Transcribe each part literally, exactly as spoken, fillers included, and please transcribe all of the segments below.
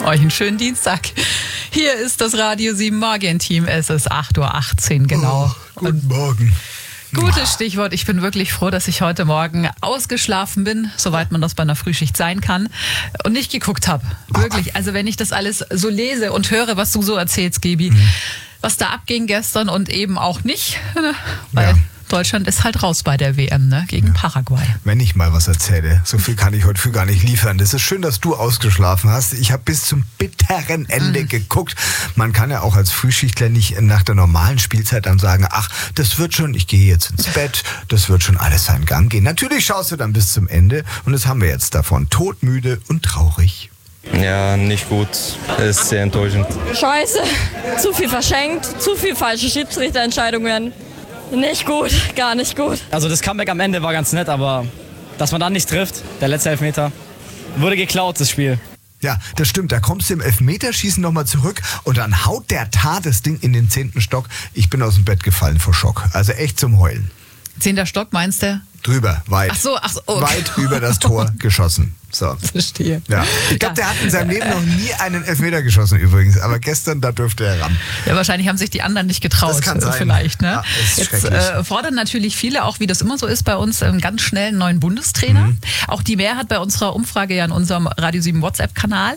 Euch einen schönen Dienstag. Hier ist das Radio sieben Morgenteam. Es ist acht Uhr achtzehn, genau. Oh, guten Morgen. Gutes Stichwort. Ich bin wirklich froh, dass ich heute Morgen ausgeschlafen bin, soweit man das bei einer Frühschicht sein kann, und nicht geguckt habe. Wirklich. Also wenn ich das alles so lese und höre, was du so erzählst, Gebi, mhm. was da abging gestern und eben auch nicht, weil ja. Deutschland ist halt raus bei der W M, ne, gegen ja. Paraguay. Wenn ich mal was erzähle, so viel kann ich heute früh gar nicht liefern. Das ist schön, dass du ausgeschlafen hast. Ich habe bis zum bitteren Ende mhm. geguckt. Man kann ja auch als Frühschichtler nicht nach der normalen Spielzeit dann sagen, ach, das wird schon, ich gehe jetzt ins Bett, das wird schon alles seinen Gang gehen. Natürlich schaust du dann bis zum Ende und das haben wir jetzt davon. Todmüde und traurig. Ja, nicht gut. Es ist sehr enttäuschend. Scheiße, zu viel verschenkt, zu viel falsche Schiedsrichterentscheidungen. Nicht gut, gar nicht gut. Also das Comeback am Ende war ganz nett, aber dass man dann nicht trifft, der letzte Elfmeter, wurde geklaut, das Spiel. Ja, das stimmt. Da kommst du im Elfmeterschießen nochmal zurück und dann haut der Tar das Ding in den zehnten Stock. Ich bin aus dem Bett gefallen vor Schock. Also echt zum Heulen. Zehnter Stock meinst du? Drüber, weit. Ach so, ach so. Okay. Weit über das Tor geschossen. So. Verstehe. Ja. Ich glaube, der hat in seinem Leben noch nie einen Elfmeter geschossen übrigens. Aber gestern, da dürfte er ran. Ja, wahrscheinlich haben sich die anderen nicht getraut. Das kann sein. Vielleicht, ne? Ja, ist Jetzt äh, fordern natürlich viele, auch wie das immer so ist bei uns, einen ganz schnell einen neuen Bundestrainer. Mhm. Auch die Mehrheit bei unserer Umfrage ja in unserem Radio sieben WhatsApp-Kanal.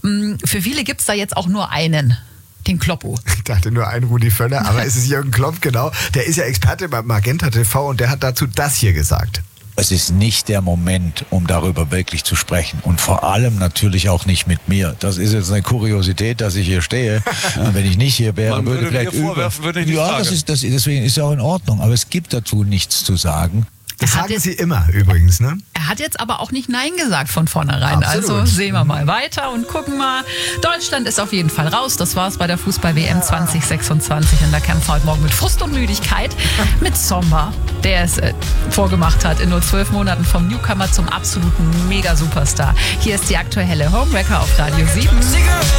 Für viele gibt es da jetzt auch nur einen. Den Kloppo. Ich dachte nur ein Rudi Völler, aber es ist Jürgen Klopp, genau. Der ist ja Experte beim Magenta T V und der hat dazu das hier gesagt. Es ist nicht der Moment, um darüber wirklich zu sprechen. Und vor allem natürlich auch nicht mit mir. Das ist jetzt eine Kuriosität, dass ich hier stehe. Ja, wenn ich nicht hier wäre, Man würde, würde vielleicht mir vorwerfen, würde ich nicht Ja, fragen. das ist, das, deswegen ist es auch in Ordnung. Aber es gibt dazu nichts zu sagen. Das sagen jetzt, Sie immer übrigens, ne? Er hat jetzt aber auch nicht Nein gesagt von vornherein. Absolut. Also sehen wir mal weiter und gucken mal. Deutschland ist auf jeden Fall raus. Das war's bei der Fußball-W M zwanzig sechsundzwanzig. Und da kämpfen wir heute Morgen mit Frust und Müdigkeit mit Sommer, der es äh, vorgemacht hat in nur zwölf Monaten vom Newcomer zum absoluten Mega-Superstar. Hier ist die aktuelle Homewrecker auf Radio sieben.